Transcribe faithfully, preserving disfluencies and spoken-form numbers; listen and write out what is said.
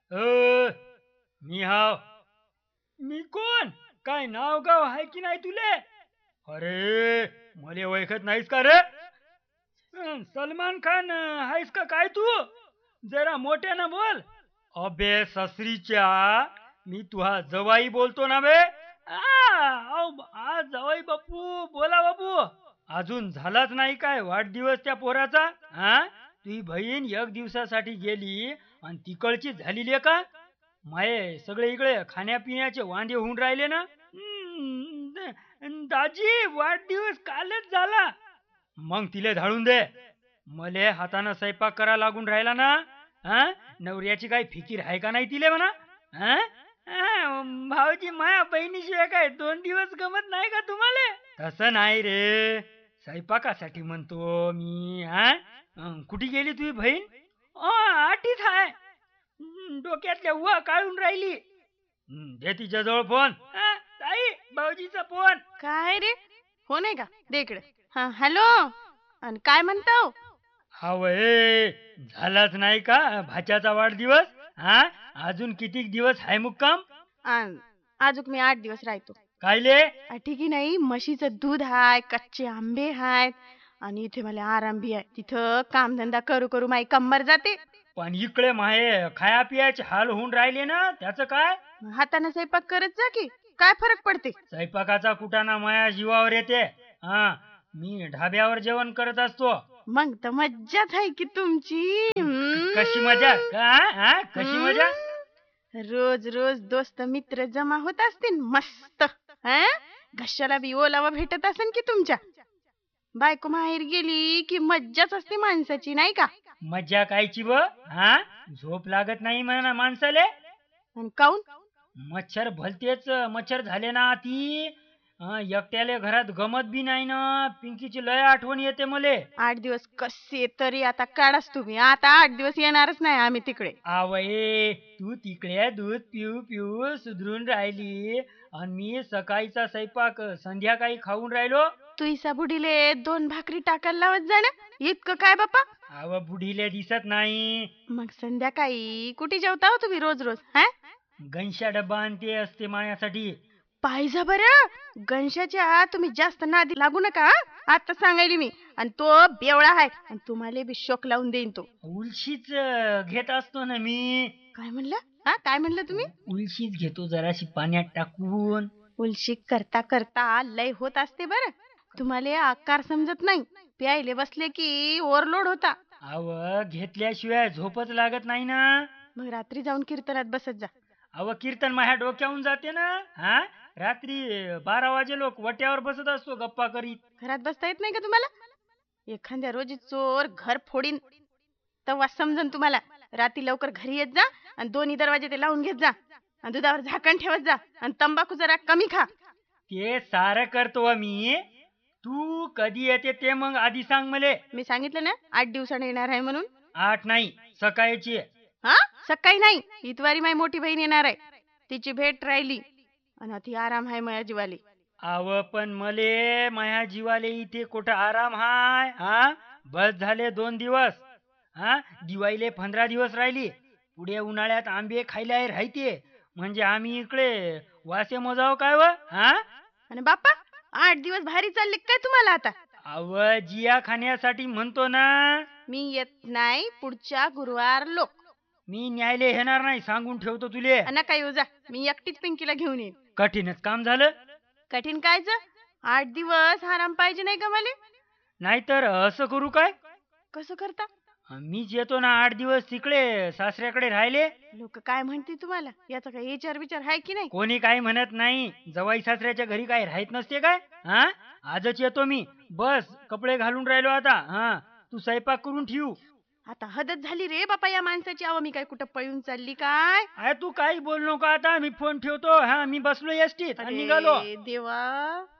अ मी हाव. मी कोण? काय नाव गाव आहे की नाही तुले? अरे मले ओळखत नाहीस का रे? अं, सलमान खान अं, आहेस का काय तू? जरा मोठ्यानं बोल. अबे ससरीच्या, मी तुहा जवाई बोलतो ना बे. आ, आव, आ जवाई बापू, बोला बापू. अजून झालाच नाही काय वाढदिवस त्या पोराचा? हा, तुझी बहीण एक दिवसासाठी गेली आणि तिकडची झालेली का? माये सगळे इकडे खाण्यापिण्याचे वांदे होऊन राहिले ना. हम्म, द- दाजी वाढदिवस कालच झाला. मग तिले धाडून दे. मले हातानं स्वयंपाक करा लागून राहिला ना. हा, नवऱ्याची काही फिकीर आहे का नाही तिले म्हणा. हा? हा, भाऊजी माया बहिणीशिवाय काय दोन दिवस गमत नाही का तुम्हाला? तसं नाही रे, स्वयंपाकासाठी म्हणतो मी. हा, अं, कुठे गेली तुझी बहीण? अ, आठीच आहे. हं, डोक्यातल्या उवा काढून राहिली. हं, दे तिच्या जवळ फोन. हा, ताई भाऊजीचा फोन. काय रे? फोन आहे का? दे इकडे. हा, हॅलो. आणि काय म्हणतो? हा वय झालाच नाही का भाच्याचा वाढदिवस? हा, अजून किती दिवस आहे मुक्काम? आण, आजूक मी आठ दिवस राहतो. कायले? आ, ठीक आहे नाही, म्हशीचं दूध हाय, कच्चे आंबे आहेत, आणि इथे मला आराम बी आहे. तिथं कामधंदा करू करू माई कंबर जाते. पण इकडे माहे खाया पियाचे हाल होऊन राहिले ना, त्याचं काय? मग हाताने स्वयंपाक करत जा की, काय फरक पडते? स्वयंपाकाचा कुटाणा माया जीवावर येते. हा, मी ढाब्यावर जेवण करत असतो. मग तर मज्जाच आहे की तुमची. क- कशी मजा हम्म. का? हा, कशी मजा? हम्म. रोज रोज दोस्त मित्र जमा होत असतील मस्त. हा, घशाला बी ओलावा भेटत असेल की तुमच्या. बायको माहेर गेली की मज्जाच असते माणसाची, नाही का? मज्जा कायची व? हा, झोप लागत नाही म्हणा माणसाले. आणि काऊन? मच्छर भलतेच मच्छर झाले ना ती. हं, एकट्याले घरात गमत बी नाही ना. पिंकीची लय आठवण येते मले. आठ दिवस कसे तरी आता काढाच तुम्ही. आता आठ दिवस येणारच नाही आम्ही तिकडे. आवये, तू तिकडे दूध पिऊ पिऊ सुधरून राहिली आणि मी सकाळीचा स्वयंपाक संध्याकाळी खाऊन राहिलो. तुईसा बुडीले दोन भाकरी टाकायला लावत जा ना. इतकं काय बापा? अव बुढीले दिसत नाही. मग संध्याकाळी कुठे जेवता हो तुम्ही रोज रोज? हा, गणशा डब्बा आणते असते माझ्यासाठी. पाहिजा बरं. गणशाच्या तुम्ही जास्त नादी लागू नका हा? आता सांगायली मी. आणि तो बेवळा आहे, आणि तुम्हाला बी शोक लावून देईन तो. उलशीच अं, घेत असतो ना मी. काय म्हणलं? हा, काय म्हणलं तुम्ही? उलशीच घेतो जराशी पाण्यात टाकून. उलशी करता करता लय होत असते बरं. तुम्हाला आकार समजत नाही. प्यायले बसले की ओव्हरलोड होता. अव घेतल्याशिवाय झोपच लागत नाही ना. मग रात्री जाऊन कीर्तनात बसत जा. अव कीर्तन माझ्या डोक्याहून जाते ना. हा, रात्री बारा वाजे लोक वट्यावर बसत असतो गप्पा करीत. घरात बसता येत नाही का तुम्हाला? एखाद्या रोजी चोर घर फोडीन तेव्हा समजन तुम्हाला. रात्री लवकर घरी येत जा, आणि दोन्ही दरवाजे ते लावून घेत जा, आणि दुधावर झाकण ठेवत जा, आणि तंबाखू जरा कमी खा. ते सारं करतो मी. तू कधी येते ते मग आधी सांग मले. मी सांगितलं ना आठ दिवसाने येणार आहे म्हणून. आठ नाही, सकाळची. हा, सकाळी नाही, इतवारी माई मोठी बहीण येणार आहे. तिची भेट राहिली, आणि ती आराम आहे माझ्या जीवाली. अव पण मले माया जीवाले इथे कुठं आराम हाय? हा, बस झाले दोन दिवस. हा, दिवाळीले पंधरा दिवस राहिली. पुढे उन्हाळ्यात आंबे खायला राहते. म्हणजे आम्ही इकडे वासे मोजाव काय व? हा, आणि बाप्पा, आठ दिवस भारी चालले काय तुम्हाला आता? अव जिया खाण्यासाठी म्हणतो ना. मी येत नाही पुढच्या गुरुवार लोक. मी न्यायले येणार नाही, सांगून ठेवतो तुले. नका येऊ जा, मी एकटीच पिंकीला घेऊन येईन. कठीणच काम झालं. कठीण कायच? आठ दिवस आराम पाहिजे नाही का मला? नाहीतर असं करू काय? कसं करता? मीच येतो ना आठ दिवस तिकडे सासऱ्याकडे राहिले. लोक काय म्हणते तुम्हाला? याचा काही विचार विचार आहे की नाही? कोणी काही म्हणत नाही. जवाई सासऱ्याच्या घरी काही राहत नसते काय? हा, आजच येतो मी. बस कपडे घालून राहिलो आता. हा, तू स्वयंपाक करून ठेवू. आता हदत झाली रे बापा या माणसाची. अहो, मी काय कुठं पळून चालली काय? अरे तू काही बोल नको आता. मी फोन ठेवतो. हा, मी बसलो एसटीत आणि निघालो. अरे देवा.